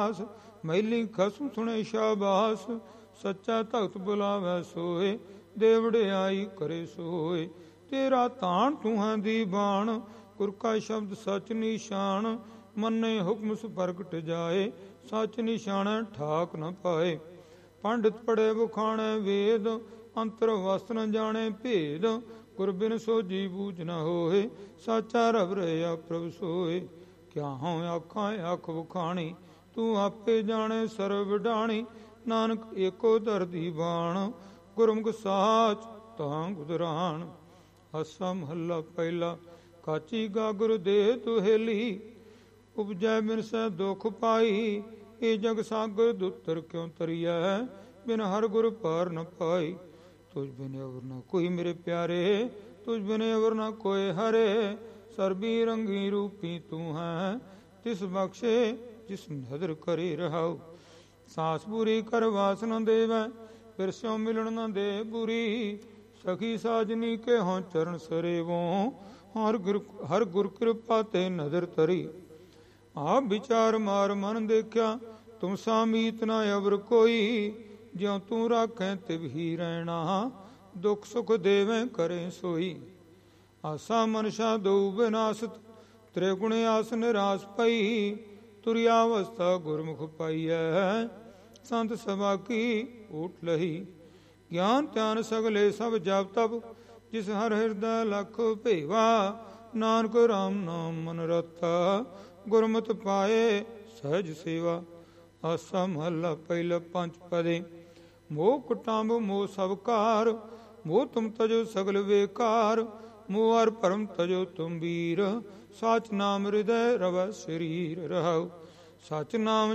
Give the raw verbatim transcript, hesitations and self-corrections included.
ਮਹਿਲੀ ਖਸਮ ਸੁਣੇ ਸ਼ਾਬਾਸ। ਸੱਚਾ ਭਗਤ ਬੁਲਾਵੈ ਸੋਏ, ਦੇ ਵਡਿਆਈ ਕਰੇ ਸੋਏ। ਤੇਰਾ ਧਾਨ ਤੂਹਾਂ ਦੀ ਬਾਣ, ਗੁਰ ਕਾ ਸ਼ਬਦ ਸਚ ਨਿਸ਼ਾਨ। ਮੰਨੇ ਹੁਕਮ ਸੁ ਪ੍ਰਗਟ ਜਾਏ, ਸਚ ਨਿਸ਼ਾਨੈ ਠਾਕ ਨ ਪਾਏ। ਪੰਡਿਤ ਪੜ੍ਹੇ ਵਖਾਣੈ ਵੇਦ, ਅੰਤਰ ਵਸਤ ਨ ਜਾਣੇ ਭੇਦ। ਗੁਰ ਬਿਨ ਸੋਝੀ ਬੂਝ ਨ ਹੋਏ, ਸਾਚਾ ਰਬ ਰਹਿਆ ਪ੍ਰਭ ਸੋਏ। ਕਿਆ ਹਉ ਆਖਾਂ ਅੱਖ ਵਖਾਣੀ, ਤੂੰ ਆਪੇ ਜਾਣੇ ਸਰਬ ਵਡਾਣੀ। ਨਾਨਕ ਏਕੋ ਧਰਤੀ ਬਾਣ, ਗੁਰਮੁਖ ਸਾਚ ਤਾਂ ਗੁਦਰਾਣ। ਆਸਾ ਮਹੱਲਾ ਪਹਿਲਾ। ਕਾਚੀ ਗਾਗਰ ਦੇ ਦੁਹੇਲੀ, ਉਪਜੈ ਬਿਨ ਸੈ ਦੁਖ ਪਾਈ। ਇਹ ਜਗ ਸਾਗਰ ਦੁੱਤਰ ਕਿਉ ਤਰੀਐ, ਬਿਨ ਹਰ ਗੁਰ ਪਾਰ ਨ ਪਾਈ। ਤੁਝ ਬਿਨ ਅਵਰ ਨ ਕੋਈ ਮੇਰੇ ਪਿਆਰੇ, ਤੁਝ ਬਿਨ ਅਵਰ ਨ ਕੋਇ ਹਰੇ। ਸਰਬੀ ਰੰਗੀ ਰੂਪੀ ਤੂੰ ਹੈ, ਤਿਸ ਬਖਸ਼ੇ ਜਿਸ ਨਦਰ ਕਰੇ ਰਹਾਉ। ਸਾਸ ਬੁਰੀ ਕਰ ਵਾਸ ਨ ਦੇਵੈ, ਫਿਰ ਸਿਉ ਮਿਲਣ ਨ ਦੇ ਬੁਰੀ। ਸਖੀ ਸਾਜਨੀ ਕੇ ਹੋਂ ਚਰਨ ਸਰੇਵੋਂ, ਹਰ ਗੁਰ ਹਰ ਗੁਰ ਕਿਰਪਾ ਤੇ ਨਦਰ ਤਰੀ। ਆਪ ਵਿਚਾਰ ਮਾਰ ਮਨ ਦੇਖਿਆ, ਤੁਮ ਸਾਮੀਤ ਨ ਅਵਰ ਕੋਈ। ਜਿਉ ਤੂੰ ਰਾਖੈ ਤਿਵ ਹੀ ਰਹਿਣਾ, ਦੁਖ ਸੁਖ ਦੇਵੇਂ ਕਰੇ ਸੋਈ। ਆਸਾ ਮਨਸ਼ਾ ਦਉ ਵਿਨਾਸਤ, ਤ੍ਰਿਗੁਣ ਆਸ ਨਿਰਾਸ ਪਈ। ਤੁਰਿਆ ਅਵਸਥਾ ਗੁਰਮੁਖ ਪਾਈਐ, ਸੰਤ ਸਭਾ ਕੀ ਊਟ ਲਹੀ। ਗਿਆਨ ਧਿਆਨ ਸਗਲੇ ਸਭ ਜਪ ਤਪ, ਜਿਸ ਹਰ ਹਿਰਦੈ ਲਖ ਭੇਵਾ। ਨਾਨਕ ਰਾਮ ਨਾਮ ਮਨ ਰਤਾ, ਗੁਰਮਤਿ ਪਾਏ ਸਹਿਜ ਸੇਵਾ। ਆਸਾ ਮਹੱਲਾ ਪਹਿਲਾ। ਪੰਚ ਪਦੇ। ਮੋਹ ਕੁਟਾਂਬ ਮੋਹ ਸਭ ਕਾਰ, ਮੋਹ ਤੁਮ ਤਜੋ ਸਗਲ ਵੇਕਾਰ। ਮੋਹ ਅਰ ਭਰਮ ਤਜੋ ਤੁਮ ਵੀਰ, ਸਚ ਨਾਮ ਹਿਰਦੈ ਰਵੈ ਸਰੀਰ ਰਹਾਉ। ਸਚ ਨਾਮ